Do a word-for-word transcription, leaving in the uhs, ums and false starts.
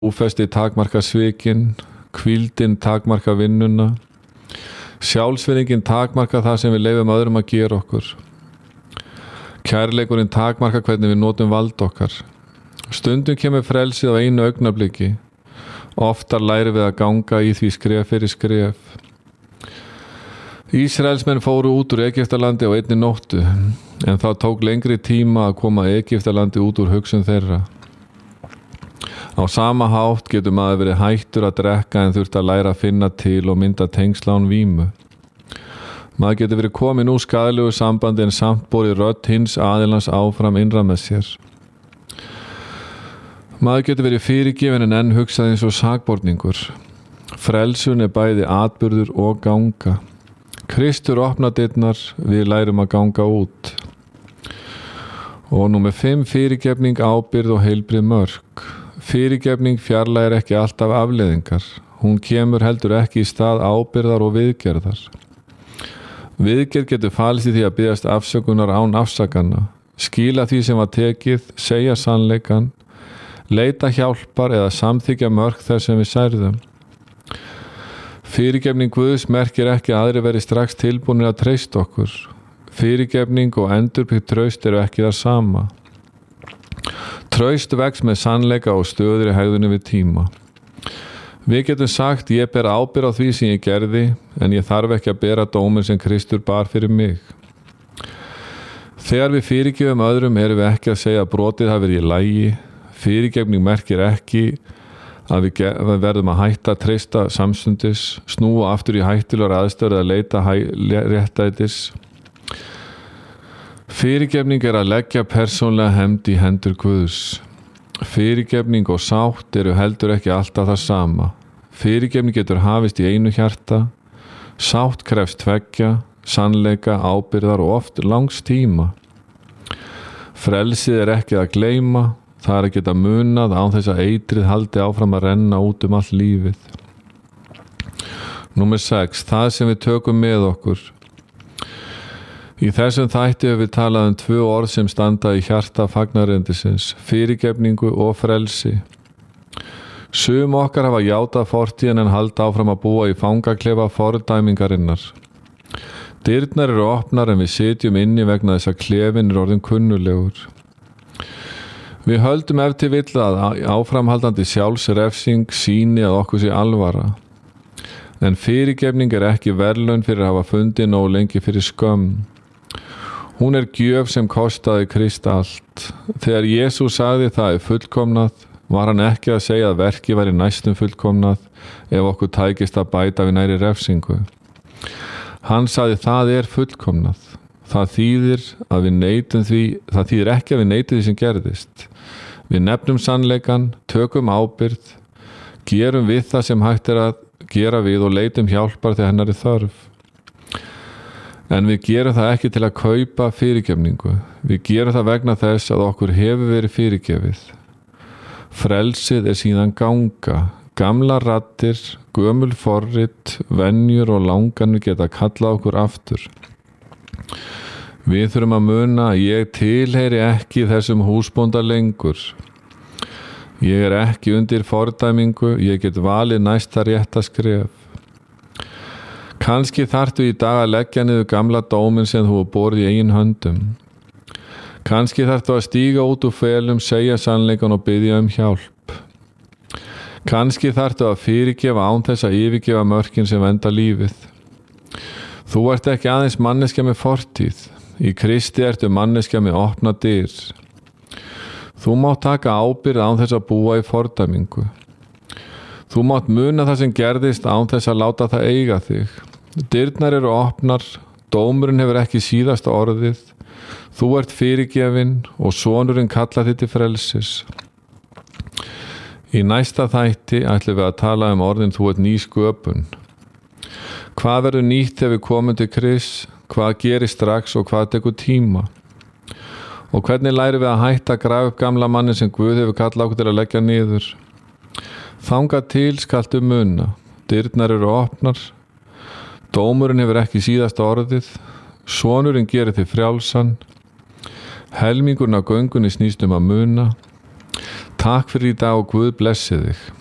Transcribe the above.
Úfesti takmarka svikin, hvíldin takmarka vinnuna, sjálfsvirðingin takmarka það sem við leyfum öðrum að gera okkur. Kærleikurinn takmarka hvernig við notum vald okkar. Stundum kemur frelsið á einu augnabliki. Oftar lærum við að ganga í því skref fyrir skref. Ísraelsmenn fóru út úr Egyptalandi á einni nóttu, en það tók lengri tíma að koma Egyptalandi út úr hugsun þeirra. Á sama hátt getur maður verið hættur að drekka en þurft að læra að finna til og mynda tengsla án vímu. Maður getur verið komin úr skaðlegu sambandi en samt borið rödd hins aðilans áfram innra með sér. Maður getur verið fyrirgefinn en enn hugsað eins og sakborningur. Frelsun er bæði atburður og ganga. Kristur opnar dyrnar, við lærum að ganga út. Og númer fimm, fyrirgefning, ábyrgð og heilbrigð mörk. Fyrirgefning fjarlægir ekki alltaf afleiðingar. Hún kemur heldur ekki í stað ábyrgðar og viðgerðar. Viðgerð getur falist í því að biðjast afsökunar án afsakana, skila því sem var tekið, segja sannleikann, leita hjálpar eða samþykja mörk þar sem við særðum. Fyrirgefning Guðs merkir ekki að aðri veri strax tilbúnir að treysta okkur. Fyrirgefning og endurbyggt traust eru ekki það sama. Traust vex með sannleika og stöður í hegðunni við tíma. Við getum sagt, ég ber ábyrgð á því sem ég gerði, en ég þarf ekki að bera dóminn sem Kristur bar fyrir mig. Þegar við fyrirgefum öðrum erum við ekki að segja að brotið hafi verið í lagi. Fyrirgefning merkir ekki að við, við verðum að hætta að treysta samstundis, snúa aftur í hættulegar aðstæður eða leita hæ, réttlætis. Fyrirgefning er að leggja persónlega hefnd í hendur Guðs. Fyrirgefning og sátt eru heldur ekki alltaf það sama. Fyrirgefning getur hafist í einu hjarta, sátt krefst tveggja, sannleika, ábyrgðar og oft langs tíma. Frelsið er ekki að gleyma, það er að geta munað án þess að eitrið haldi áfram að renna út um allt lífið. Númer sex, það sem við tökum með okkur. Í þessum þætti hefur við talað um tvö orð sem standa í hjarta fagnarerindisins, fyrirgefningu og frelsi. Sum okkar hafa játað fortíðina en halda áfram að búa í fangaklefa fordæmingarinnar. Dyrnar eru opnar en við sitjum inni vegna þess að klefinn er orðinn kunnulegur. Við höldum ef til vill að áframhaldandi sjálfsrefsing sýni að okkur sé alvara. En fyrirgefning er ekki verðlaun fyrir að hafa fundið nóg lengi fyrir skömm. Hún er gjöf sem kostaði Krist allt. Þegar Jesús sagði það er fullkomnað, var hann ekki að segja að verkið væri næstum fullkomnað ef okkur tækist að bæta við næri refsingu. Hann sagði það er fullkomnað. Það þýðir að við neitum því, það þýðir ekki að við neitum því sem gerðist. Við nefnum sannleikan, tökum ábyrgð, gerum við það sem hægt er að gera við og leitum hjálpar þegar hennar er þörf. En við gerum það ekki til að kaupa fyrirgefningu. Við gerum það vegna þess að okkur hefur verið fyrirgefið. Frelsið er síðan ganga. Gamla raddir, gömul forrit, venjur og langanir geta kallað okkur aftur. Við þurfum að muna að ég tilheyri ekki þessum húsbónda lengur. Ég er ekki undir fordæmingu, ég get valið næsta rétta skref. Kannski þarftu í dag að leggja niður gamla dóminn sem þú borið í eigin höndum. Kannski þarftu að stíga út úr felum, segja sannleikan og biðja um hjálp. Kannski þarftu að fyrirgefa án þess að yfirgefa mörkin sem vernda lífið. Þú ert ekki aðeins manneskja með fortíð. Í Kristi ertu manneskja með opna dyr. Þú mátt taka ábyrgð án þess að búa í fordæmingu. Þú mátt muna það sem gerðist án þess að láta það eiga þig. Dyrnar eru opnar, dómurinn hefur ekki síðasta orðið, þú ert fyrirgefinn og sonurinn kallar þig til frelsis. Í næsta þætti ætlum við að tala um orðin þú ert ný sköpun. Hvað verður nýtt þegar við komum til Krists, hvað gerir strax og hvað tekur tíma? Og hvernig lærum við að hætta að grafa upp gamla manni sem Guð hefur kallað okkur til að leggja niður? Þangað til skaltu muna, dyrnar eru opnar, dómurinn hefur ekki síðasta orðið, sonurinn gerir þig frjálsan, helmingurinn á göngunni snýst um að muna, Takk fyrir í dag og Guð blessi þig.